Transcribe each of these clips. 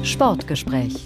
Sportgespräch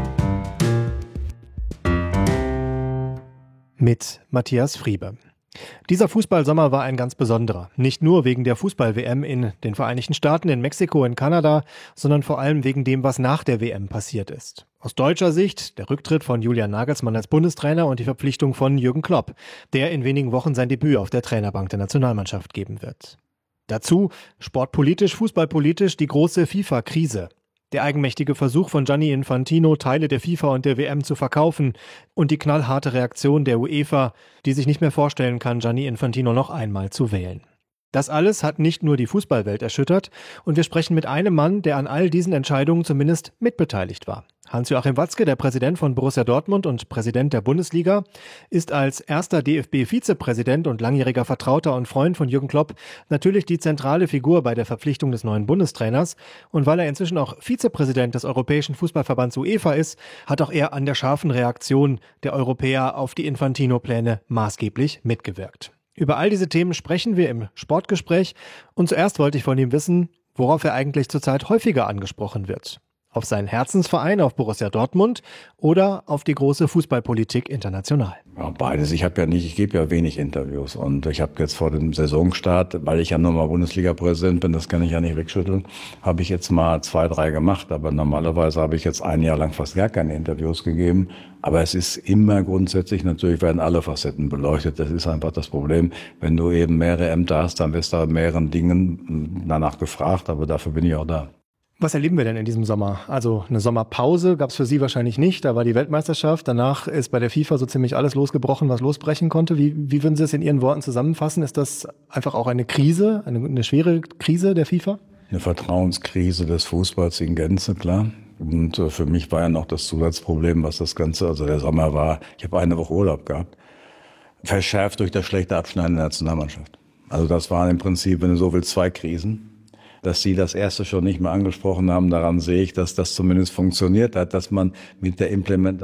mit Matthias Friebe. Dieser Fußballsommer war ein ganz besonderer. Nicht nur wegen der Fußball-WM in den Vereinigten Staaten, in Mexiko, in Kanada, sondern vor allem wegen dem, was nach der WM passiert ist. Aus deutscher Sicht der Rücktritt von Julian Nagelsmann als Bundestrainer und die Verpflichtung von Jürgen Klopp, der in wenigen Wochen sein Debüt auf der Trainerbank der Nationalmannschaft geben wird. Dazu sportpolitisch, fußballpolitisch die große FIFA-Krise. Der eigenmächtige Versuch von Gianni Infantino, Teile der FIFA und der WM zu verkaufen und die knallharte Reaktion der UEFA, die sich nicht mehr vorstellen kann, Gianni Infantino noch einmal zu wählen. Das alles hat nicht nur die Fußballwelt erschüttert und wir sprechen mit einem Mann, der an all diesen Entscheidungen zumindest mitbeteiligt war. Hans-Joachim Watzke, der Präsident von Borussia Dortmund und Präsident der Bundesliga, ist als erster DFB-Vizepräsident und langjähriger Vertrauter und Freund von Jürgen Klopp natürlich die zentrale Figur bei der Verpflichtung des neuen Bundestrainers. Und weil er inzwischen auch Vizepräsident des Europäischen Fußballverbands UEFA ist, hat auch er an der scharfen Reaktion der Europäer auf die Infantino-Pläne maßgeblich mitgewirkt. Über all diese Themen sprechen wir im Sportgespräch und zuerst wollte ich von ihm wissen, worauf er eigentlich zurzeit häufiger angesprochen wird. Auf seinen Herzensverein, auf Borussia Dortmund oder auf die große Fußballpolitik international? Ja, beides. Ich gebe ja wenig Interviews und ich habe jetzt vor dem Saisonstart, weil ich ja nur mal Bundesliga-Präsident bin, das kann ich ja nicht wegschütteln, habe ich jetzt mal 2, 3 gemacht. Aber normalerweise habe ich jetzt ein Jahr lang fast gar keine Interviews gegeben. Aber es ist immer grundsätzlich, natürlich werden alle Facetten beleuchtet. Das ist einfach das Problem. Wenn du eben mehrere Ämter hast, dann wirst du an mehreren Dingen danach gefragt. Aber dafür bin ich auch da. Was erleben wir denn in diesem Sommer? Also eine Sommerpause gab es für Sie wahrscheinlich nicht. Da war die Weltmeisterschaft. Danach ist bei der FIFA so ziemlich alles losgebrochen, was losbrechen konnte. Wie würden Sie es in Ihren Worten zusammenfassen? Ist das einfach auch eine Krise, eine schwere Krise der FIFA? Eine Vertrauenskrise des Fußballs in Gänze, klar. Und für mich war ja noch das Zusatzproblem, was das Ganze, also der Sommer war, ich habe eine Woche Urlaub gehabt, verschärft durch das schlechte Abschneiden der Nationalmannschaft. Also das waren im Prinzip, wenn du so willst, 2 Krisen. Dass Sie das erste schon nicht mehr angesprochen haben, daran sehe ich, dass das zumindest funktioniert hat, dass man mit der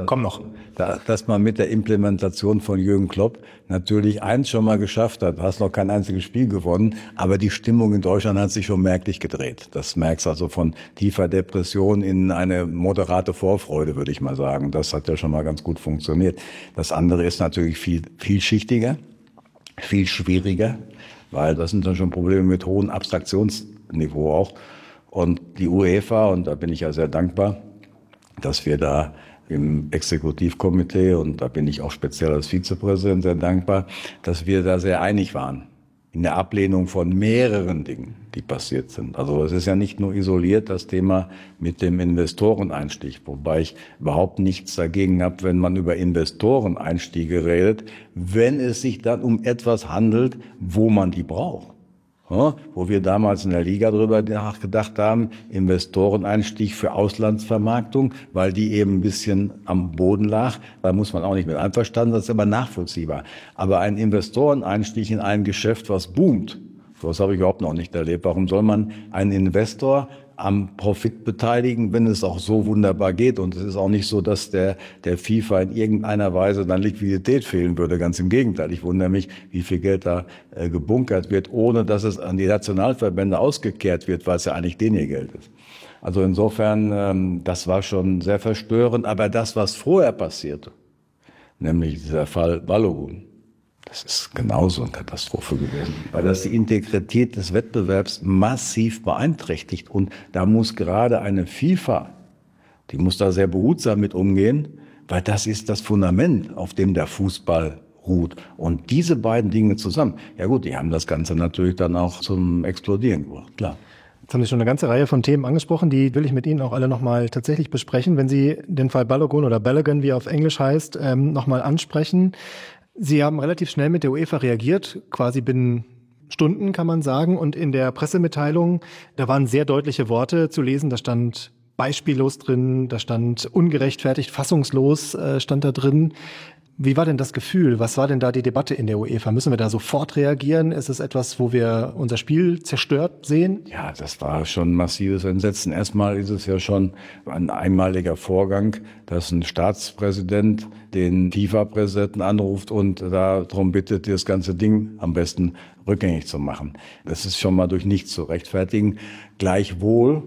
Implementation von Jürgen Klopp natürlich eins schon mal geschafft hat. Du hast noch kein einziges Spiel gewonnen, aber die Stimmung in Deutschland hat sich schon merklich gedreht. Das merkst du also von tiefer Depression in eine moderate Vorfreude, würde ich mal sagen. Das hat ja schon mal ganz gut funktioniert. Das andere ist natürlich viel vielschichtiger, viel schwieriger, weil das sind dann schon Probleme mit hohem Abstraktionsniveau auch. Und die UEFA, und da bin ich ja sehr dankbar, dass wir da im Exekutivkomitee, und da bin ich auch speziell als Vizepräsident sehr dankbar, dass wir da sehr einig waren in der Ablehnung von mehreren Dingen, die passiert sind. Also es ist ja nicht nur isoliert das Thema mit dem Investoreneinstieg, wobei ich überhaupt nichts dagegen habe, wenn man über Investoreneinstiege redet, wenn es sich dann um etwas handelt, wo man die braucht. Ja, wo wir damals in der Liga drüber nachgedacht haben, Investoreneinstieg für Auslandsvermarktung, weil die eben ein bisschen am Boden lag. Da muss man auch nicht mit einverstanden sein, das ist aber nachvollziehbar. Aber ein Investoreneinstieg in ein Geschäft, was boomt, das habe ich überhaupt noch nicht erlebt. Warum soll man einen Investor am Profit beteiligen, wenn es auch so wunderbar geht? Und es ist auch nicht so, dass der FIFA in irgendeiner Weise dann Liquidität fehlen würde. Ganz im Gegenteil. Ich wundere mich, wie viel Geld da gebunkert wird, ohne dass es an die Nationalverbände ausgekehrt wird, weil es ja eigentlich denen ihr Geld ist. Also insofern, das war schon sehr verstörend. Aber das, was vorher passierte, nämlich dieser Fall Balogun, das ist genauso eine Katastrophe gewesen, weil das die Integrität des Wettbewerbs massiv beeinträchtigt. Und da muss gerade eine FIFA, die muss da sehr behutsam mit umgehen, weil das ist das Fundament, auf dem der Fußball ruht. Und diese beiden Dinge zusammen, ja gut, die haben das Ganze natürlich dann auch zum Explodieren gebracht, klar. Jetzt haben Sie schon eine ganze Reihe von Themen angesprochen, die will ich mit Ihnen auch alle nochmal tatsächlich besprechen. Wenn Sie den Fall Balogun oder Balogun, wie er auf Englisch heißt, nochmal ansprechen. Sie haben relativ schnell mit der UEFA reagiert, quasi binnen Stunden, kann man sagen. Und in der Pressemitteilung, da waren sehr deutliche Worte zu lesen. Da stand beispiellos drin, da stand ungerechtfertigt, fassungslos stand da drin. Wie war denn das Gefühl? Was war denn da die Debatte in der UEFA? Müssen wir da sofort reagieren? Ist es etwas, wo wir unser Spiel zerstört sehen? Ja, das war schon ein massives Entsetzen. Erstmal ist es ja schon ein einmaliger Vorgang, dass ein Staatspräsident den FIFA-Präsidenten anruft und darum bittet, das ganze Ding am besten rückgängig zu machen. Das ist schon mal durch nichts zu rechtfertigen. Gleichwohl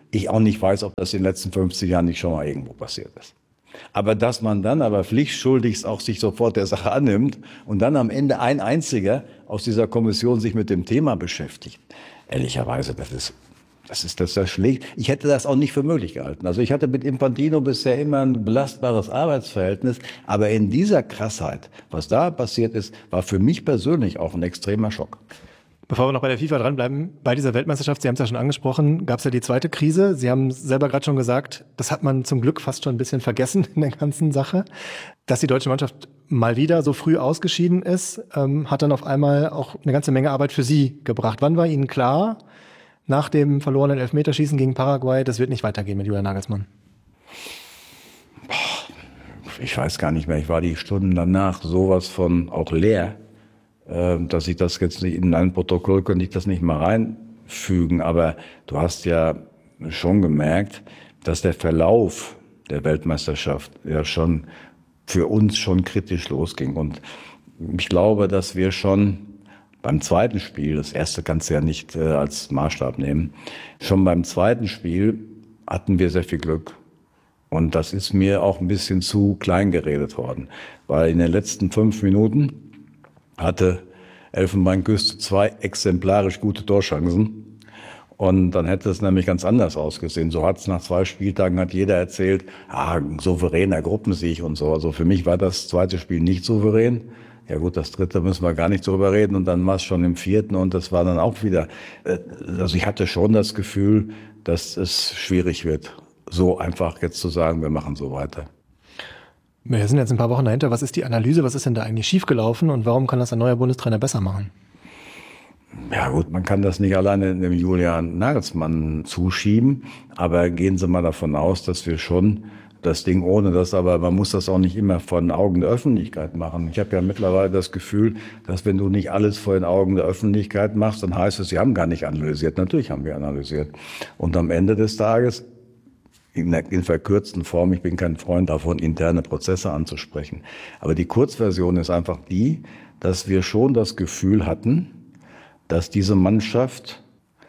ich auch nicht weiß, ob das in den letzten 50 Jahren nicht schon mal irgendwo passiert ist. Aber dass man dann aber pflichtschuldigst auch sich sofort der Sache annimmt und dann am Ende ein einziger aus dieser Kommission sich mit dem Thema beschäftigt, ehrlicherweise, das schlägt. Ich hätte das auch nicht für möglich gehalten. Also ich hatte mit Infantino bisher immer ein belastbares Arbeitsverhältnis, aber in dieser Krassheit, was da passiert ist, war für mich persönlich auch ein extremer Schock. Bevor wir noch bei der FIFA dranbleiben, bei dieser Weltmeisterschaft, Sie haben es ja schon angesprochen, gab es ja die zweite Krise. Sie haben selber gerade schon gesagt, das hat man zum Glück fast schon ein bisschen vergessen in der ganzen Sache. Dass die deutsche Mannschaft mal wieder so früh ausgeschieden ist, hat dann auf einmal auch eine ganze Menge Arbeit für Sie gebracht. Wann war Ihnen klar, nach dem verlorenen Elfmeterschießen gegen Paraguay, das wird nicht weitergehen mit Julian Nagelsmann? Ich weiß gar nicht mehr. Ich war die Stunden danach sowas von auch leer, dass ich das jetzt nicht in ein Protokoll könnte ich das nicht mal reinfügen. Aber du hast ja schon gemerkt, dass der Verlauf der Weltmeisterschaft ja schon für uns schon kritisch losging. Und ich glaube, dass wir schon beim zweiten Spiel, das erste kannst du ja nicht als Maßstab nehmen, schon beim zweiten Spiel hatten wir sehr viel Glück. Und das ist mir auch ein bisschen zu klein geredet worden. Weil in den letzten 5 Minuten hatte Elfenbeinküste 2 exemplarisch gute Torchancen. Und dann hätte es nämlich ganz anders ausgesehen. So hat es nach 2 Spieltagen hat jeder erzählt, souveräner Gruppensieg und so. Also für mich war das zweite Spiel nicht souverän. Ja gut, das dritte müssen wir gar nicht drüber reden. Und dann war es schon im vierten und das war dann auch wieder. Also ich hatte schon das Gefühl, dass es schwierig wird, so einfach jetzt zu sagen, wir machen so weiter. Wir sind jetzt ein paar Wochen dahinter. Was ist die Analyse? Was ist denn da eigentlich schiefgelaufen und warum kann das ein neuer Bundestrainer besser machen? Ja gut, man kann das nicht alleine dem Julian Nagelsmann zuschieben, aber gehen Sie mal davon aus, dass wir schon das Ding ohne das, aber man muss das auch nicht immer vor den Augen der Öffentlichkeit machen. Ich habe ja mittlerweile das Gefühl, dass wenn du nicht alles vor den Augen der Öffentlichkeit machst, dann heißt es, sie haben gar nicht analysiert. Natürlich haben wir analysiert. Und am Ende des Tages, in verkürzten Form, ich bin kein Freund davon, interne Prozesse anzusprechen. Aber die Kurzversion ist einfach die, dass wir schon das Gefühl hatten, dass diese Mannschaft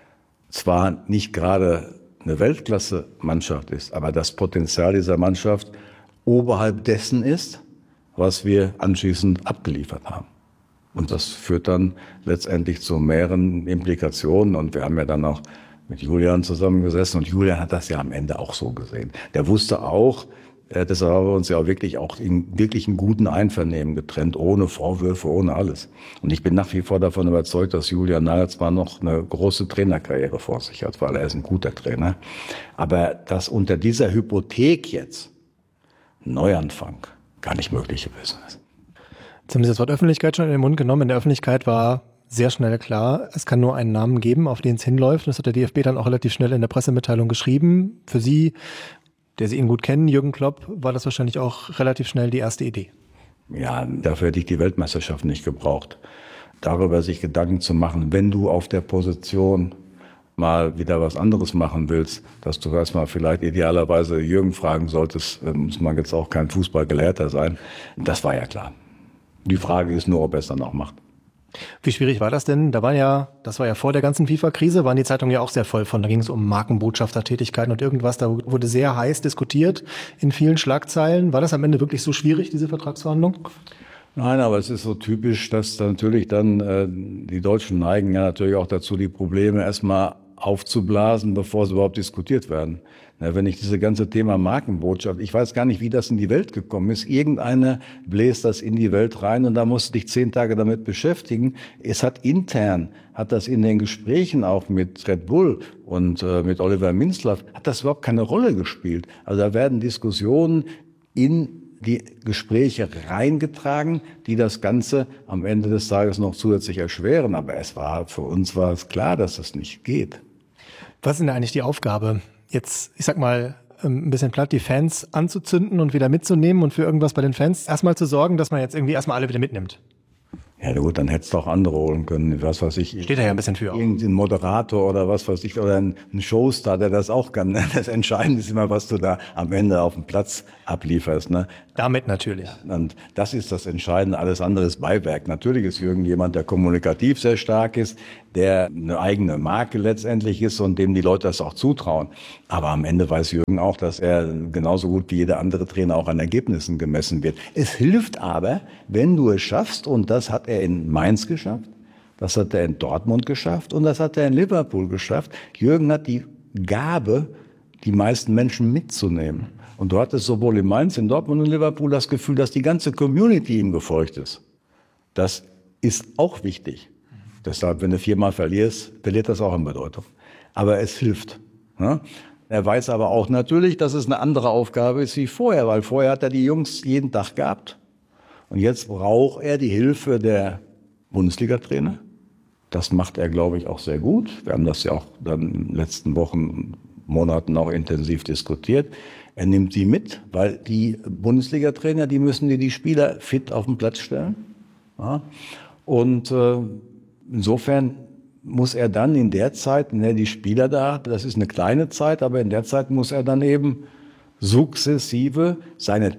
zwar nicht gerade eine Weltklasse-Mannschaft ist, aber das Potenzial dieser Mannschaft oberhalb dessen ist, was wir anschließend abgeliefert haben. Und das führt dann letztendlich zu mehreren Implikationen. Und wir haben ja dann auch mit Julian zusammengesessen und Julian hat das ja am Ende auch so gesehen. Der wusste auch, deshalb haben wir uns ja auch in wirklichen guten Einvernehmen getrennt, ohne Vorwürfe, ohne alles. Und ich bin nach wie vor davon überzeugt, dass Julian Nagelsmann noch eine große Trainerkarriere vor sich hat, weil er ist ein guter Trainer. Aber dass unter dieser Hypothek jetzt ein Neuanfang gar nicht möglich gewesen ist. Jetzt haben Sie das Wort Öffentlichkeit schon in den Mund genommen. In der Öffentlichkeit war sehr schnell klar, es kann nur einen Namen geben, auf den es hinläuft. Das hat der DFB dann auch relativ schnell in der Pressemitteilung geschrieben. Für Sie, der Sie ihn gut kennen, Jürgen Klopp, war das wahrscheinlich auch relativ schnell die erste Idee. Ja, dafür hätte ich die Weltmeisterschaft nicht gebraucht. Darüber sich Gedanken zu machen, wenn du auf der Position mal wieder was anderes machen willst, dass du erstmal vielleicht idealerweise Jürgen fragen solltest, muss man jetzt auch kein Fußballgelehrter sein. Das war ja klar. Die Frage ist nur, ob er es dann auch macht. Wie schwierig war das denn? Das war ja vor der ganzen FIFA-Krise, waren die Zeitungen ja auch sehr voll von. Da ging es um Markenbotschaftertätigkeiten und irgendwas. Da wurde sehr heiß diskutiert in vielen Schlagzeilen. War das am Ende wirklich so schwierig, diese Vertragsverhandlung? Nein, aber es ist so typisch, dass natürlich dann die Deutschen neigen ja natürlich auch dazu, die Probleme erstmal aufzublasen, bevor sie überhaupt diskutiert werden. Na, wenn ich dieses ganze Thema Markenbotschaft, ich weiß gar nicht, wie das in die Welt gekommen ist. Irgendeiner bläst das in die Welt rein und da musst du dich 10 Tage damit beschäftigen. Es hat das in den Gesprächen auch mit Red Bull und mit Oliver Minzlaff, hat das überhaupt keine Rolle gespielt. Also da werden Diskussionen in die Gespräche reingetragen, die das Ganze am Ende des Tages noch zusätzlich erschweren. Aber für uns war es klar, dass das nicht geht. Was ist denn eigentlich die Aufgabe? Jetzt, ich sag mal, ein bisschen platt, die Fans anzuzünden und wieder mitzunehmen und für irgendwas bei den Fans erstmal zu sorgen, dass man jetzt irgendwie erstmal alle wieder mitnimmt. Ja gut, dann hättest du auch andere holen können, was weiß ich. Steht da ja ein bisschen für. Irgendein Moderator oder was weiß ich, oder ein Showstar, der das auch kann. Das Entscheidende ist immer, was du da am Ende auf dem Platz ablieferst. Ne? Damit natürlich. Und das ist das Entscheidende, alles andere ist Beiwerk. Natürlich ist Jürgen jemand, der kommunikativ sehr stark ist, der eine eigene Marke letztendlich ist und dem die Leute das auch zutrauen. Aber am Ende weiß Jürgen auch, dass er genauso gut wie jeder andere Trainer auch an Ergebnissen gemessen wird. Es hilft aber, wenn du es schaffst, und das hat er in Mainz geschafft, das hat er in Dortmund geschafft und das hat er in Liverpool geschafft. Jürgen hat die Gabe, die meisten Menschen mitzunehmen. Und du hattest sowohl in Mainz, in Dortmund und in Liverpool das Gefühl, dass die ganze Community ihm gefolgt ist. Das ist auch wichtig. Deshalb, wenn du 4-mal verlierst, verliert das auch an Bedeutung. Aber es hilft. Ne? Er weiß aber auch natürlich, dass es eine andere Aufgabe ist wie vorher, weil vorher hat er die Jungs jeden Tag gehabt. Und jetzt braucht er die Hilfe der Bundesliga-Trainer. Das macht er, glaube ich, auch sehr gut. Wir haben das ja auch dann in den letzten Wochen, Monaten auch intensiv diskutiert. Er nimmt sie mit, weil die Bundesliga-Trainer, die müssen die Spieler fit auf den Platz stellen. Ja. Und insofern muss er dann in der Zeit, in der die Spieler da, das ist eine kleine Zeit, aber in der Zeit muss er dann eben sukzessive seine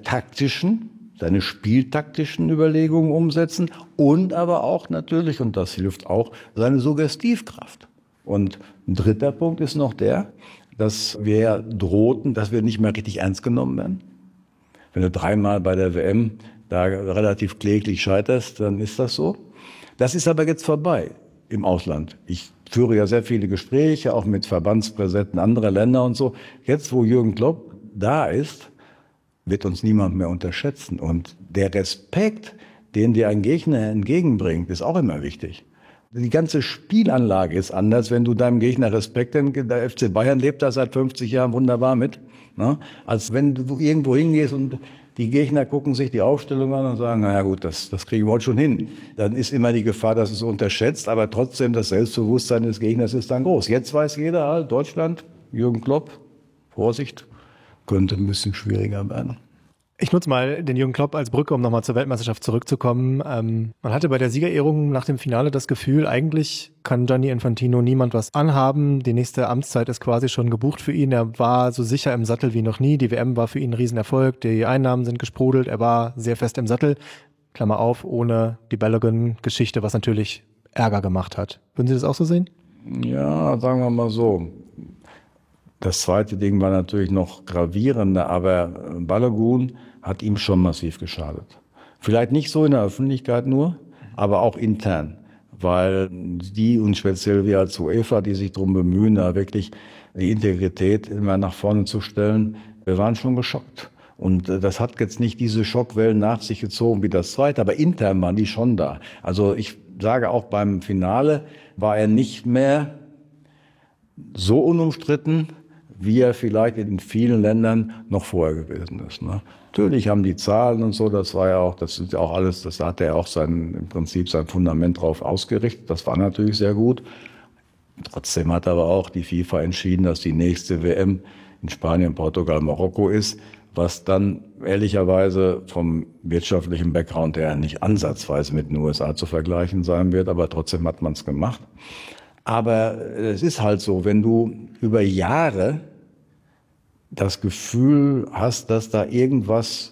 spieltaktischen Überlegungen umsetzen und aber auch natürlich, und das hilft auch, seine Suggestivkraft. Und ein dritter Punkt ist noch der, dass wir drohten, dass wir nicht mehr richtig ernst genommen werden. Wenn du 3-mal bei der WM da relativ kläglich scheiterst, dann ist das so. Das ist aber jetzt vorbei im Ausland. Ich führe ja sehr viele Gespräche, auch mit Verbandspräsidenten anderer Länder und so. Jetzt, wo Jürgen Klopp da ist, wird uns niemand mehr unterschätzen. Und der Respekt, den dir ein Gegner entgegenbringt, ist auch immer wichtig. Die ganze Spielanlage ist anders, wenn du deinem Gegner Respekt, denn der FC Bayern lebt da seit 50 Jahren wunderbar mit, ne? Als wenn du irgendwo hingehst und die Gegner gucken sich die Aufstellung an und sagen, naja gut, das kriegen wir heute schon hin. Dann ist immer die Gefahr, dass es unterschätzt, aber trotzdem das Selbstbewusstsein des Gegners ist dann groß. Jetzt weiß jeder, halt, Deutschland, Jürgen Klopp, Vorsicht, könnte ein bisschen schwieriger werden. Ich nutze mal den Jürgen Klopp als Brücke, um nochmal zur Weltmeisterschaft zurückzukommen. Man hatte bei der Siegerehrung nach dem Finale das Gefühl, eigentlich kann Gianni Infantino niemand was anhaben. Die nächste Amtszeit ist quasi schon gebucht für ihn. Er war so sicher im Sattel wie noch nie. Die WM war für ihn ein Riesenerfolg. Die Einnahmen sind gesprudelt. Er war sehr fest im Sattel. Klammer auf, ohne die Balogun-Geschichte, was natürlich Ärger gemacht hat. Würden Sie das auch so sehen? Ja, sagen wir mal so. Das zweite Ding war natürlich noch gravierender, aber Balogun hat ihm schon massiv geschadet. Vielleicht nicht so in der Öffentlichkeit nur, aber auch intern. Weil die und speziell wir als UEFA, die sich darum bemühen, da wirklich die Integrität immer nach vorne zu stellen, wir waren schon geschockt. Und das hat jetzt nicht diese Schockwellen nach sich gezogen wie das zweite, aber intern waren die schon da. Also ich sage auch beim Finale war er nicht mehr so unumstritten, wie er vielleicht in vielen Ländern noch vorher gewesen ist. Ne? Natürlich haben die Zahlen und so, das ist ja auch alles, das hat er auch im Prinzip sein Fundament drauf ausgerichtet. Das war natürlich sehr gut. Trotzdem hat aber auch die FIFA entschieden, dass die nächste WM in Spanien, Portugal, Marokko ist, was dann ehrlicherweise vom wirtschaftlichen Background her nicht ansatzweise mit den USA zu vergleichen sein wird, aber trotzdem hat man es gemacht. Aber es ist halt so, wenn du über Jahre das Gefühl hast, dass da irgendwas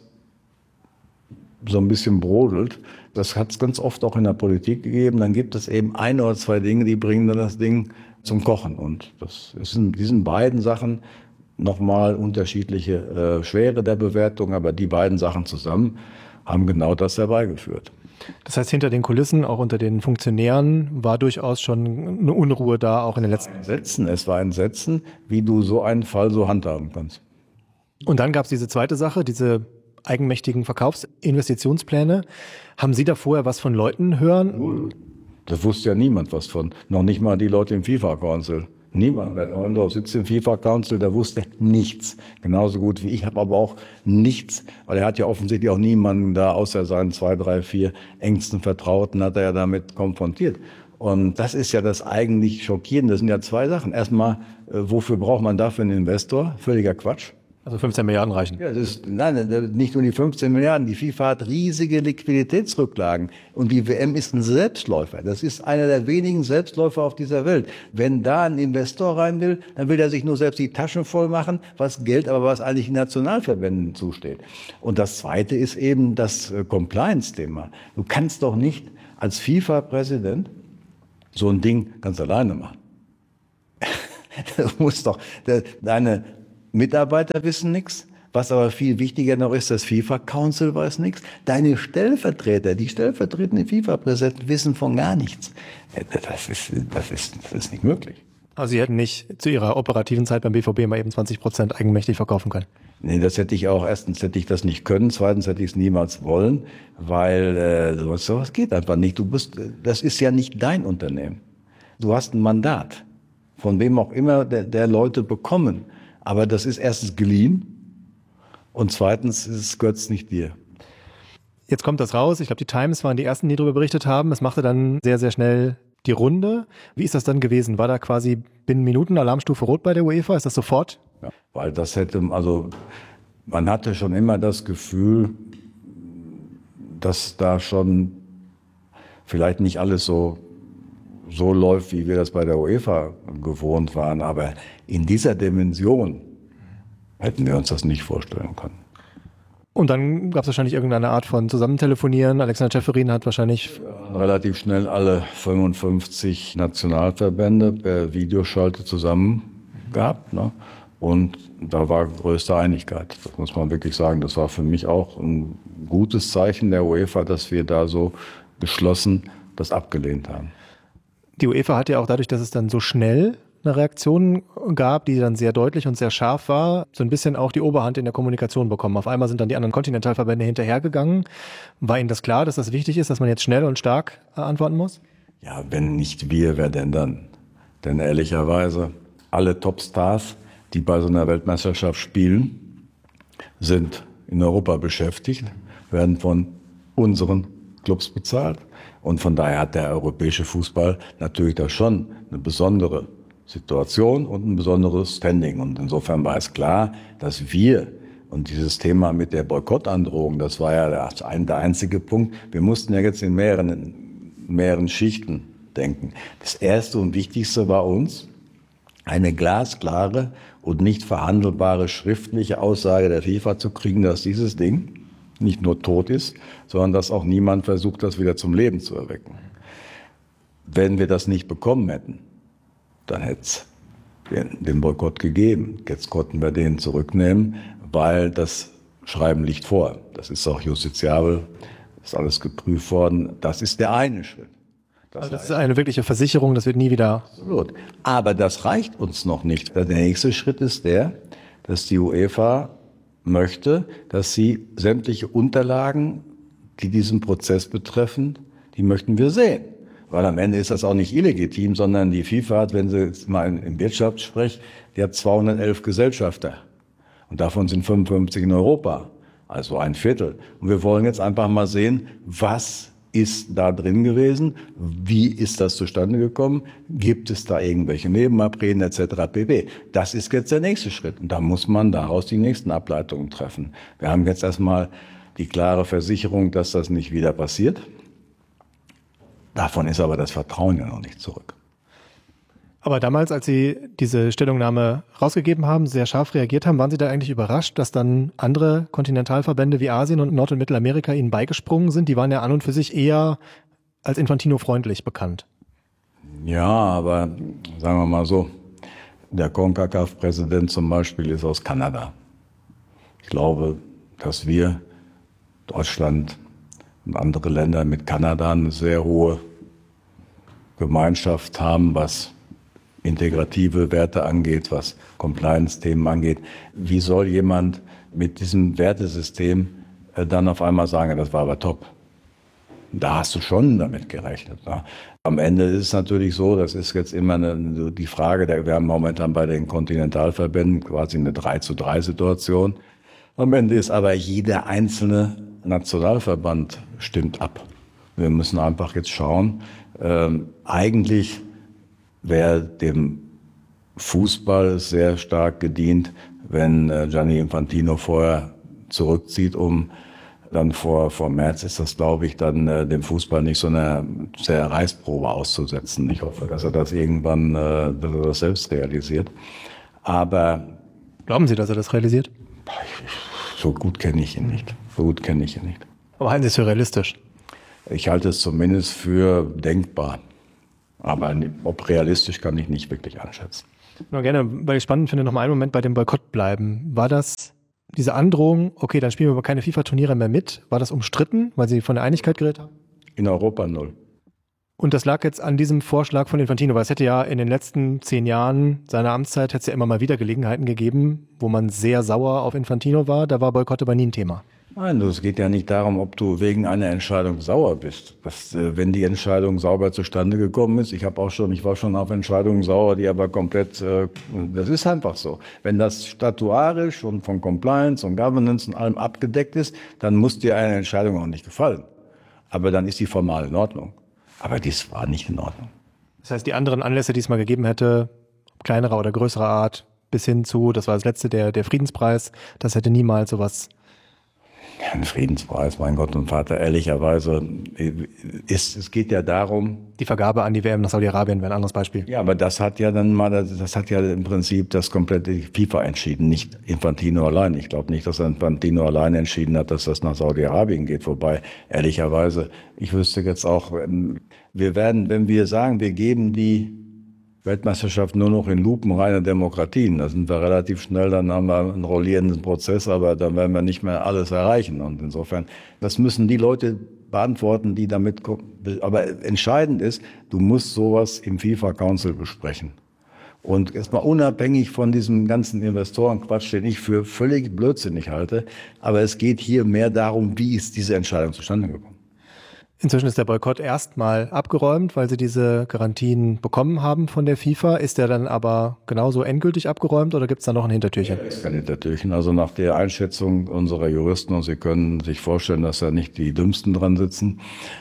so ein bisschen brodelt, das hat es ganz oft auch in der Politik gegeben, dann gibt es eben 1 oder 2 Dinge, die bringen dann das Ding zum Kochen. Und das ist in diesen beiden Sachen nochmal unterschiedliche Schwere der Bewertung, aber die beiden Sachen zusammen haben genau das herbeigeführt. Das heißt, hinter den Kulissen, auch unter den Funktionären, war durchaus schon eine Unruhe da, auch in den letzten Jahren. Es war ein Setzen, wie du so einen Fall so handhaben kannst. Und dann gab es diese zweite Sache, diese eigenmächtigen Verkaufsinvestitionspläne. Haben Sie da vorher was von Leuten hören? Da wusste ja niemand was von. Noch nicht mal die Leute im FIFA-Council. Niemand. Wer Neundorf sitzt im FIFA-Council, der wusste nichts. Genauso gut wie ich, habe aber auch nichts, weil er hat ja offensichtlich auch niemanden da, außer seinen 2, 3, 4 engsten Vertrauten, hat er ja damit konfrontiert. Und das ist ja das eigentlich Schockierende. Das sind ja 2 Sachen. Erstmal, wofür braucht man dafür einen Investor? Völliger Quatsch. Also 15 Milliarden reichen. Ja, nein, nicht nur die 15 Milliarden. Die FIFA hat riesige Liquiditätsrücklagen. Und die WM ist ein Selbstläufer. Das ist einer der wenigen Selbstläufer auf dieser Welt. Wenn da ein Investor rein will, dann will er sich nur selbst die Taschen voll machen, was Geld, aber was eigentlich den Nationalverbänden zusteht. Und das Zweite ist eben das Compliance-Thema. Du kannst doch nicht als FIFA-Präsident so ein Ding ganz alleine machen. Du musst doch, deine Mitarbeiter wissen nichts. Was aber viel wichtiger noch ist, das FIFA-Council weiß nichts. Deine Stellvertreter, die stellvertretenden FIFA-Präsidenten wissen von gar nichts. Das ist nicht möglich. Also Sie hätten nicht zu Ihrer operativen Zeit beim BVB mal eben 20% eigenmächtig verkaufen können? Nee, das hätte ich auch. Erstens hätte ich das nicht können. Zweitens hätte ich es niemals wollen, weil sowas geht einfach nicht. Das ist ja nicht dein Unternehmen. Du hast ein Mandat, von wem auch immer der Leute bekommen. Aber das ist erstens geliehen und zweitens gehört es nicht dir. Jetzt kommt das raus. Ich glaube, die Times waren die ersten, die darüber berichtet haben. Es machte dann sehr, sehr schnell die Runde. Wie ist das dann gewesen? War da quasi binnen Minuten Alarmstufe Rot bei der UEFA? Ist das sofort? Ja, weil man hatte schon immer das Gefühl, dass da schon vielleicht nicht alles so läuft, wie wir das bei der UEFA gewohnt waren. Aber in dieser Dimension hätten wir uns das nicht vorstellen können. Und dann gab es wahrscheinlich irgendeine Art von Zusammentelefonieren. Alexander Ceferin hat wahrscheinlich relativ schnell alle 55 Nationalverbände per Videoschalte zusammen gehabt, ne? Und da war größte Einigkeit. Das muss man wirklich sagen. Das war für mich auch ein gutes Zeichen der UEFA, dass wir da so geschlossen das abgelehnt haben. Die UEFA hat ja auch dadurch, dass es dann so schnell eine Reaktion gab, die dann sehr deutlich und sehr scharf war, so ein bisschen auch die Oberhand in der Kommunikation bekommen. Auf einmal sind dann die anderen Kontinentalverbände hinterhergegangen. War Ihnen das klar, dass das wichtig ist, dass man jetzt schnell und stark antworten muss? Ja, wenn nicht wir, wer denn dann? Denn ehrlicherweise, alle Topstars, die bei so einer Weltmeisterschaft spielen, sind in Europa beschäftigt, werden von unseren Clubs bezahlt. Und von daher hat der europäische Fußball natürlich da schon eine besondere Situation und ein besonderes Standing. Und insofern war es klar, dass wir, und dieses Thema mit der Boykottandrohung, das war ja der einzige Punkt, wir mussten ja jetzt in mehreren Schichten denken. Das Erste und Wichtigste war uns, eine glasklare und nicht verhandelbare schriftliche Aussage der FIFA zu kriegen, dass dieses Ding nicht nur tot ist, sondern dass auch niemand versucht, das wieder zum Leben zu erwecken. Wenn wir das nicht bekommen hätten, dann hätte es den Boykott gegeben. Jetzt konnten wir den zurücknehmen, weil das Schreiben liegt vor. Das ist auch justiziabel, ist alles geprüft worden. Das ist der eine Schritt. Das ist eine wirkliche Versicherung, das wird nie wieder. Absolut. Aber das reicht uns noch nicht. Der nächste Schritt ist dass die UEFA möchte, dass sie sämtliche Unterlagen, die diesen Prozess betreffen, die möchten wir sehen. Weil am Ende ist das auch nicht illegitim, sondern die FIFA hat, wenn sie jetzt mal im Wirtschaft spricht, die hat 211 Gesellschafter. Und davon sind 55 in Europa. Also ein Viertel. Und wir wollen jetzt einfach mal sehen, was ist da drin gewesen? Wie ist das zustande gekommen? Gibt es da irgendwelche Nebenabreden etc. pp. Das ist jetzt der nächste Schritt. Und da muss man daraus die nächsten Ableitungen treffen. Wir haben jetzt erstmal die klare Versicherung, dass das nicht wieder passiert. Davon ist aber das Vertrauen ja noch nicht zurück. Aber damals, als Sie diese Stellungnahme rausgegeben haben, sehr scharf reagiert haben, waren Sie da eigentlich überrascht, dass dann andere Kontinentalverbände wie Asien und Nord- und Mittelamerika Ihnen beigesprungen sind? Die waren ja an und für sich eher als Infantino-freundlich bekannt. Ja, aber sagen wir mal so, der CONCACAF-Präsident zum Beispiel ist aus Kanada. Ich glaube, dass wir, Deutschland und andere Länder mit Kanada eine sehr hohe Gemeinschaft haben, was integrative Werte angeht, was Compliance-Themen angeht. Wie soll jemand mit diesem Wertesystem dann auf einmal sagen, das war aber top? Da hast du schon damit gerechnet. Ne? Am Ende ist es natürlich so, das ist jetzt immer die Frage, wir haben momentan bei den Kontinentalverbänden quasi eine 3:3-Situation. Am Ende ist aber jeder einzelne Nationalverband stimmt ab. Wir müssen einfach jetzt schauen, eigentlich wäre dem Fußball sehr stark gedient, wenn Gianni Infantino vorher zurückzieht, um dann vor März ist das, glaube ich, dann dem Fußball nicht so eine sehr Reißprobe auszusetzen. Ich hoffe, dass er das irgendwann dass er das selbst realisiert. Aber glauben Sie, dass er das realisiert? So gut kenne ich ihn nicht. Aber halten Sie es für realistisch? Ich halte es zumindest für denkbar. Aber ob realistisch, kann ich nicht wirklich einschätzen. Nur gerne, weil ich spannend finde, noch mal einen Moment bei dem Boykott bleiben. War das diese Androhung, okay, dann spielen wir aber keine FIFA-Turniere mehr mit, war das umstritten, weil Sie von der Einigkeit geredet haben? In Europa 0. Und das lag jetzt an diesem Vorschlag von Infantino, weil es hätte ja in den letzten 10 Jahren seiner Amtszeit hätte es ja immer mal wieder Gelegenheiten gegeben, wo man sehr sauer auf Infantino war, da war Boykott aber nie ein Thema. Nein, es geht ja nicht darum, ob du wegen einer Entscheidung sauer bist. Wenn die Entscheidung sauber zustande gekommen ist, ich war schon auf Entscheidungen sauer, die aber komplett, das ist einfach so. Wenn das statuarisch und von Compliance und Governance und allem abgedeckt ist, dann muss dir eine Entscheidung auch nicht gefallen. Aber dann ist die formal in Ordnung. Aber dies war nicht in Ordnung. Das heißt, die anderen Anlässe, die es mal gegeben hätte, kleinerer oder größerer Art, bis hin zu, das war das letzte, der Friedenspreis, das hätte niemals sowas. Ein Friedenspreis, mein Gott und Vater, ehrlicherweise, es geht ja darum. Die Vergabe an die WM nach Saudi-Arabien wäre ein anderes Beispiel. Ja, aber das hat ja im Prinzip das komplette FIFA entschieden, nicht Infantino allein. Ich glaube nicht, dass Infantino allein entschieden hat, dass das nach Saudi-Arabien geht. Wobei, ehrlicherweise, ich wüsste jetzt auch, wir werden, wenn wir sagen, wir geben die Weltmeisterschaft nur noch in lupenreine Demokratien. Da sind wir relativ schnell, dann haben wir einen rollierenden Prozess, aber dann werden wir nicht mehr alles erreichen. Und insofern, das müssen die Leute beantworten, die damit kommen. Aber entscheidend ist, du musst sowas im FIFA Council besprechen. Und erstmal unabhängig von diesem ganzen Investorenquatsch, den ich für völlig blödsinnig halte, aber es geht hier mehr darum, wie ist diese Entscheidung zustande gekommen. Inzwischen ist der Boykott erstmal abgeräumt, weil sie diese Garantien bekommen haben von der FIFA. Ist der dann aber genauso endgültig abgeräumt oder gibt es da noch ein Hintertürchen? Es ist kein Hintertürchen. Also nach der Einschätzung unserer Juristen, und Sie können sich vorstellen, dass da nicht die Dümmsten dran sitzen,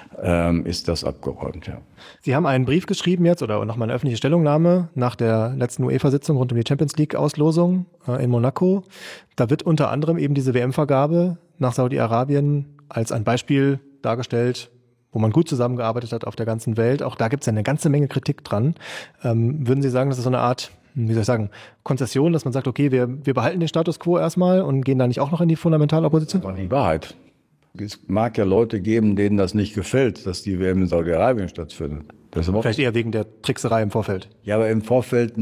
ist das abgeräumt, ja. Sie haben einen Brief geschrieben jetzt oder nochmal eine öffentliche Stellungnahme nach der letzten UEFA-Sitzung rund um die Champions League-Auslosung in Monaco. Da wird unter anderem eben diese WM-Vergabe nach Saudi-Arabien als ein Beispiel dargestellt, wo man gut zusammengearbeitet hat auf der ganzen Welt. Auch da gibt es ja eine ganze Menge Kritik dran. Würden Sie sagen, das ist so eine Art, wie soll ich sagen, Konzession, dass man sagt, okay, wir behalten den Status quo erstmal und gehen da nicht auch noch in die Fundamentalopposition? Das war die Wahrheit. Es mag ja Leute geben, denen das nicht gefällt, dass die WM in Saudi-Arabien stattfindet. Vielleicht eher wegen der Trickserei im Vorfeld. Ja, aber im Vorfeld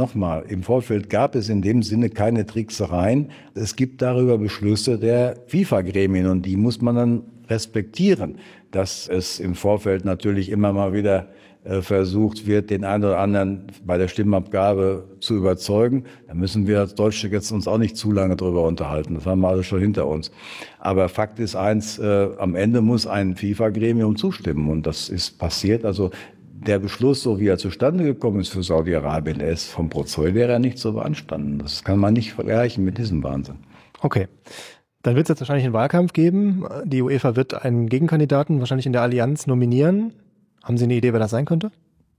gab es in dem Sinne keine Tricksereien. Es gibt darüber Beschlüsse der FIFA-Gremien und die muss man dann respektieren, dass es im Vorfeld natürlich immer mal wieder versucht wird, den einen oder anderen bei der Stimmabgabe zu überzeugen. Da müssen wir als Deutsche jetzt uns auch nicht zu lange drüber unterhalten. Das haben wir alles schon hinter uns. Aber Fakt ist eins, am Ende muss ein FIFA-Gremium zustimmen und das ist passiert. Also der Beschluss, so wie er zustande gekommen ist für Saudi-Arabien, der ist vom Prozedere nicht so beanstanden. Das kann man nicht vergleichen mit diesem Wahnsinn. Okay. Dann wird es jetzt wahrscheinlich einen Wahlkampf geben. Die UEFA wird einen Gegenkandidaten wahrscheinlich in der Allianz nominieren. Haben Sie eine Idee, wer das sein könnte?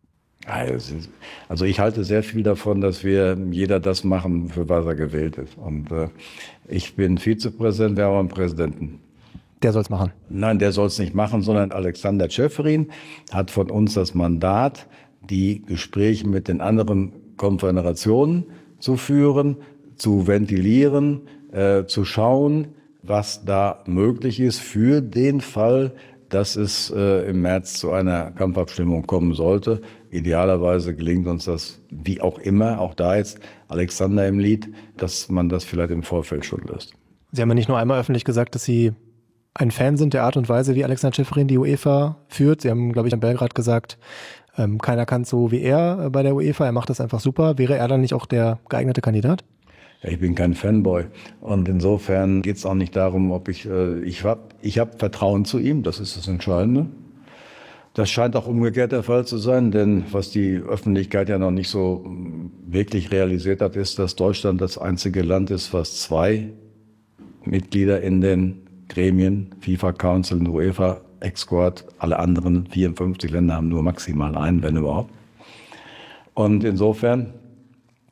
Also ich halte sehr viel davon, dass wir jeder das machen, für was er gewählt ist. Und ich bin Vizepräsident, wir haben einen Präsidenten. Der soll es machen? Nein, der soll es nicht machen, sondern Alexander Ceferin hat von uns das Mandat, die Gespräche mit den anderen Konföderationen zu führen, zu ventilieren, zu schauen, was da möglich ist für den Fall, dass es im März zu einer Kampfabstimmung kommen sollte. Idealerweise gelingt uns das, wie auch immer, auch da jetzt Alexander im Lied, dass man das vielleicht im Vorfeld schon löst. Sie haben ja nicht nur einmal öffentlich gesagt, dass Sie ein Fan sind der Art und Weise, wie Alexander Ceferin die UEFA führt. Sie haben, glaube ich, in Belgrad gesagt, keiner kann so wie er bei der UEFA, er macht das einfach super. Wäre er dann nicht auch der geeignete Kandidat? Ja, ich bin kein Fanboy und insofern geht es auch nicht darum, ob ich hab Vertrauen zu ihm, das ist das Entscheidende. Das scheint auch umgekehrt der Fall zu sein, denn was die Öffentlichkeit ja noch nicht so wirklich realisiert hat, ist, dass Deutschland das einzige Land ist, was 2 Mitglieder in den Gremien, FIFA Council und UEFA Ex-Squad, alle anderen 54 Länder haben nur maximal einen, wenn überhaupt. Und insofern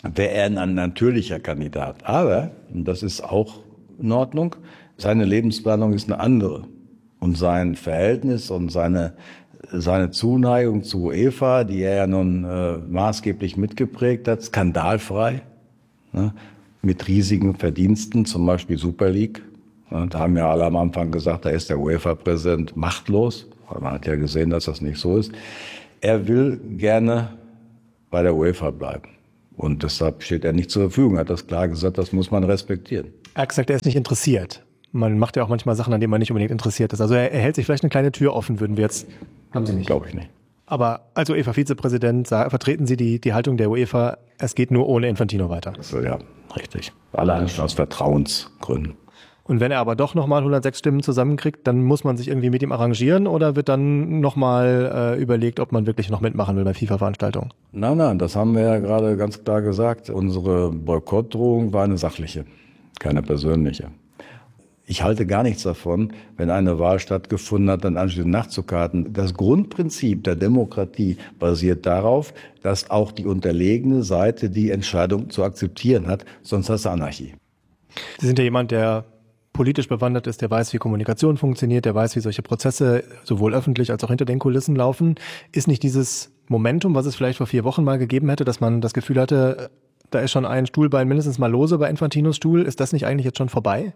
wäre er ein natürlicher Kandidat. Aber, und das ist auch in Ordnung, seine Lebensplanung ist eine andere. Und sein Verhältnis und seine Zuneigung zu UEFA, die er ja nun maßgeblich mitgeprägt hat, skandalfrei, ne, mit riesigen Verdiensten, zum Beispiel Super League. Da haben ja alle am Anfang gesagt, da ist der UEFA-Präsident machtlos. Man hat ja gesehen, dass das nicht so ist. Er will gerne bei der UEFA bleiben. Und deshalb steht er nicht zur Verfügung. Er hat das klar gesagt, das muss man respektieren. Er hat gesagt, er ist nicht interessiert. Man macht ja auch manchmal Sachen, an denen man nicht unbedingt interessiert ist. Also er hält sich vielleicht eine kleine Tür offen, würden wir jetzt... Haben Sie nicht? Glaube ich nicht. Aber als UEFA-Vizepräsident vertreten Sie die Haltung der UEFA, es geht nur ohne Infantino weiter. Also, ja, richtig. Allein schon aus Vertrauensgründen. Und wenn er aber doch nochmal 106 Stimmen zusammenkriegt, dann muss man sich irgendwie mit ihm arrangieren oder wird dann nochmal überlegt, ob man wirklich noch mitmachen will bei FIFA-Veranstaltungen? Nein, das haben wir ja gerade ganz klar gesagt. Unsere Boykottdrohung war eine sachliche, keine persönliche. Ich halte gar nichts davon, wenn eine Wahl stattgefunden hat, dann anschließend nachzukarten. Das Grundprinzip der Demokratie basiert darauf, dass auch die unterlegene Seite die Entscheidung zu akzeptieren hat, sonst hast du Anarchie. Sie sind ja jemand, der politisch bewandert ist, der weiß, wie Kommunikation funktioniert, der weiß, wie solche Prozesse sowohl öffentlich als auch hinter den Kulissen laufen. Ist nicht dieses Momentum, was es vielleicht vor 4 Wochen mal gegeben hätte, dass man das Gefühl hatte, da ist schon ein Stuhlbein mindestens mal lose bei Infantinos Stuhl, ist das nicht eigentlich jetzt schon vorbei?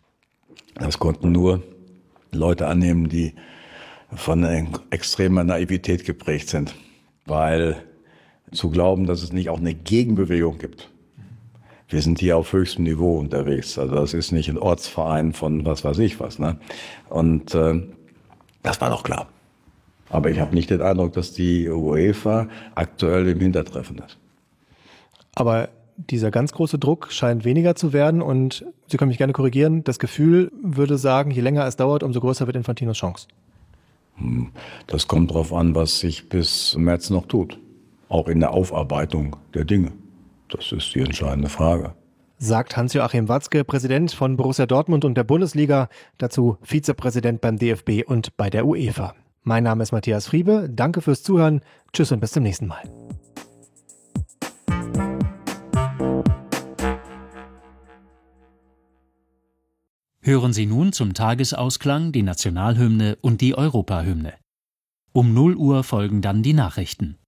Das konnten nur Leute annehmen, die von extremer Naivität geprägt sind. Weil zu glauben, dass es nicht auch eine Gegenbewegung gibt. Wir sind hier auf höchstem Niveau unterwegs. Also das ist nicht ein Ortsverein von was weiß ich was. Ne? Und das war doch klar. Aber ich habe nicht den Eindruck, dass die UEFA aktuell im Hintertreffen ist. Aber dieser ganz große Druck scheint weniger zu werden und Sie können mich gerne korrigieren, das Gefühl würde sagen, je länger es dauert, umso größer wird Infantinos Chance. Das kommt darauf an, was sich bis März noch tut. Auch in der Aufarbeitung der Dinge. Das ist die entscheidende Frage. Sagt Hans-Joachim Watzke, Präsident von Borussia Dortmund und der Bundesliga, dazu Vizepräsident beim DFB und bei der UEFA. Mein Name ist Matthias Friebe, danke fürs Zuhören, tschüss und bis zum nächsten Mal. Hören Sie nun zum Tagesausklang die Nationalhymne und die Europahymne. Um 0 Uhr folgen dann die Nachrichten.